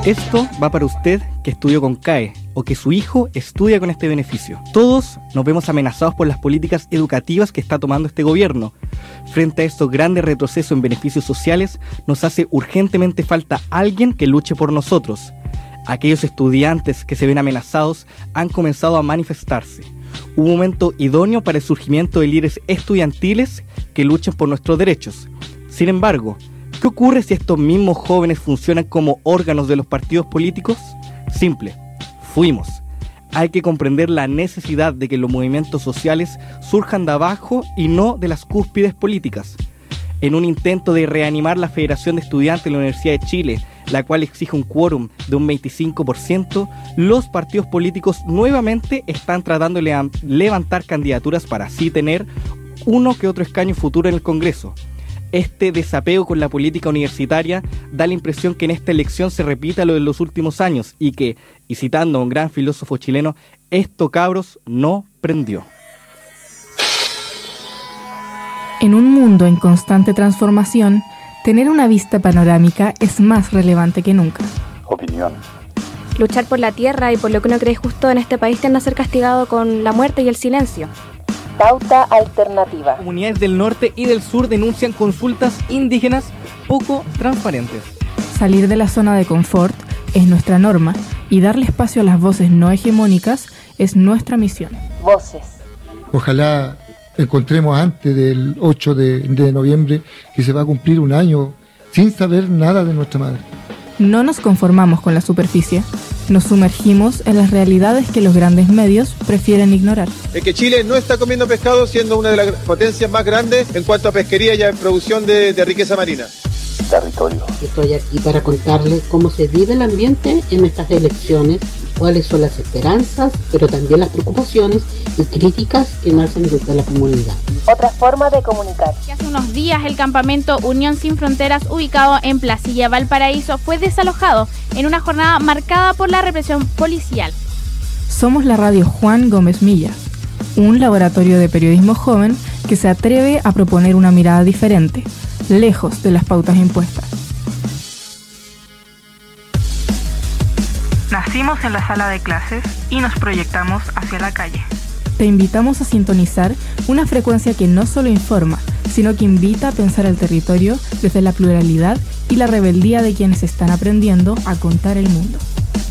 Esto va para usted que estudió con CAE o que su hijo estudia con este beneficio. Todos nos vemos amenazados por las políticas educativas que está tomando este gobierno. Frente a estos grandes retrocesos en beneficios sociales, nos hace urgentemente falta alguien que luche por nosotros. Aquellos estudiantes que se ven amenazados han comenzado a manifestarse. Un momento idóneo para el surgimiento de líderes estudiantiles que luchen por nuestros derechos. Sin embargo, ¿qué ocurre si estos mismos jóvenes funcionan como órganos de los partidos políticos? Simple, fuimos. Hay que comprender la necesidad de que los movimientos sociales surjan de abajo y no de las cúspides políticas. En un intento de reanimar la Federación de Estudiantes de la Universidad de Chile, la cual exige un quórum de un 25%, los partidos políticos nuevamente están tratando de levantar candidaturas para así tener uno que otro escaño futuro en el Congreso. Este desapego con la política universitaria da la impresión que en esta elección se repita lo de los últimos años y que, y citando a un gran filósofo chileno, esto, cabros, no prendió. En un mundo en constante transformación, tener una vista panorámica es más relevante que nunca. Opinión. Luchar por la tierra y por lo que uno cree justo en este país tiende a ser castigado con la muerte y el silencio. Pauta alternativa. Comunidades del norte y del sur denuncian consultas indígenas poco transparentes. Salir de la zona de confort es nuestra norma y darle espacio a las voces no hegemónicas es nuestra misión. Voces. Ojalá encontremos antes del 8 de noviembre que se va a cumplir un año sin saber nada de nuestra madre. No nos conformamos con la superficie. Nos sumergimos en las realidades que los grandes medios prefieren ignorar. Es que Chile no está comiendo pescado siendo una de las potencias más grandes en cuanto a pesquería y a producción de riqueza marina. Territorio. Estoy aquí para contarles cómo se vive el ambiente en estas elecciones, cuáles son las esperanzas, pero también las preocupaciones y críticas que nacen desde la comunidad. Otra forma de comunicar. Hace unos días el campamento Unión Sin Fronteras, ubicado en Placilla, Valparaíso, fue desalojado en una jornada marcada por la represión policial. Somos la radio Juan Gómez Milla, un laboratorio de periodismo joven que se atreve a proponer una mirada diferente, lejos de las pautas impuestas. Nacimos en la sala de clases y nos proyectamos hacia la calle. Te invitamos a sintonizar una frecuencia que no solo informa, sino que invita a pensar el territorio desde la pluralidad y la rebeldía de quienes están aprendiendo a contar el mundo.